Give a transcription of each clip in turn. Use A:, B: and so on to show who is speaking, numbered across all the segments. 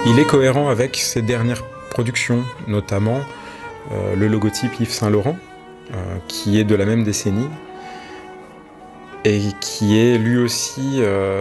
A: Il est cohérent avec ses dernières productions, notamment le logotype Yves Saint Laurent, qui est de la même décennie, et qui est lui aussi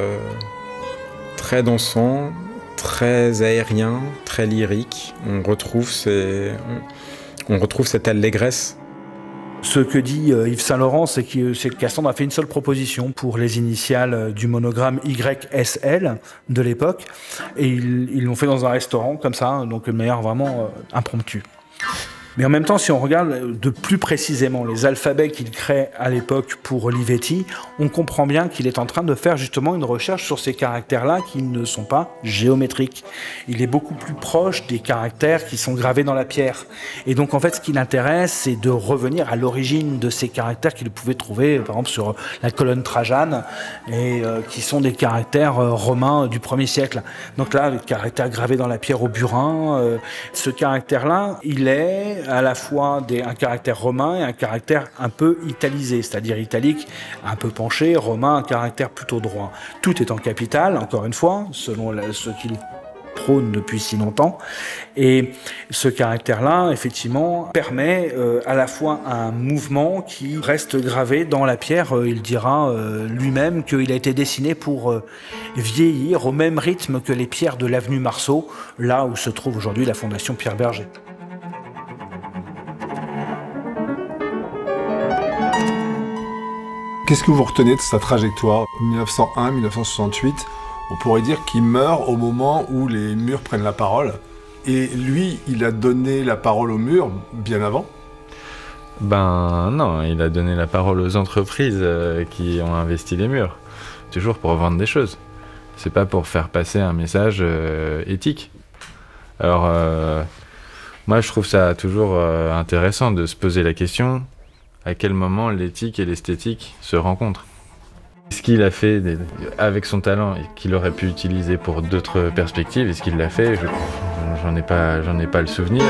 A: très dansant, très aérien, très lyrique. On retrouve cette allégresse.
B: Ce que dit Yves Saint Laurent, c'est que Cassandre a fait une seule proposition pour les initiales du monogramme YSL de l'époque, et ils l'ont fait dans un restaurant comme ça, donc de manière vraiment impromptue. Mais en même temps, si on regarde de plus précisément les alphabets qu'il crée à l'époque pour Olivetti, on comprend bien qu'il est en train de faire justement une recherche sur ces caractères-là qui ne sont pas géométriques. Il est beaucoup plus proche des caractères qui sont gravés dans la pierre. Et donc en fait, ce qui l'intéresse, c'est de revenir à l'origine de ces caractères qu'il pouvait trouver, par exemple sur la colonne Trajane, et qui sont des caractères romains du 1er siècle. Donc là, le caractère gravé dans la pierre au burin, ce caractère-là, il est à la fois un caractère romain et un caractère un peu italisé, c'est-à-dire italique, un peu penché, romain, un caractère plutôt droit. Tout est en capitale, encore une fois, selon ce qu'il prône depuis si longtemps. Et ce caractère-là, effectivement, permet à la fois un mouvement qui reste gravé dans la pierre. Il dira lui-même qu'il a été dessiné pour vieillir au même rythme que les pierres de l'avenue Marceau, là où se trouve aujourd'hui la Fondation Pierre Berger.
C: Qu'est-ce que vous retenez de sa trajectoire 1901-1968, on pourrait dire qu'il meurt au moment où les murs prennent la parole. Et lui, il a donné la parole aux murs bien avant.
D: Ben non, il a donné la parole aux entreprises qui ont investi les murs. Toujours pour vendre des choses. C'est pas pour faire passer un message éthique. Alors, moi je trouve ça toujours intéressant de se poser la question à quel moment l'éthique et l'esthétique se rencontrent. Ce qu'il a fait avec son talent et qu'il aurait pu utiliser pour d'autres perspectives, est-ce qu'il l'a fait? J'en ai pas le souvenir.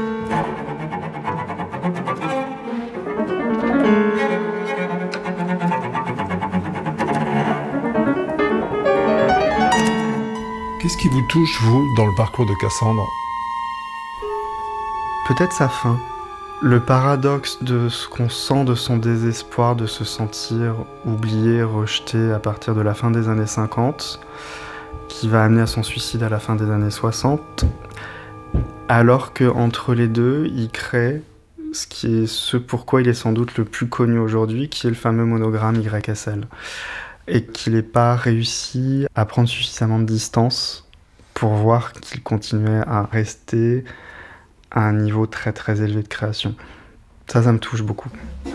C: Qu'est-ce qui vous touche, vous, dans le parcours de Cassandre?
E: Peut-être sa fin. Le paradoxe de ce qu'on sent de son désespoir de se sentir oublié, rejeté à partir de la fin des années 50, qui va amener à son suicide à la fin des années 60, alors qu'entre les deux, il crée ce pourquoi il est sans doute le plus connu aujourd'hui, qui est le fameux monogramme YSL, et qu'il n'ait pas réussi à prendre suffisamment de distance pour voir qu'il continuait à rester à un niveau très très élevé de création. Ça me touche beaucoup.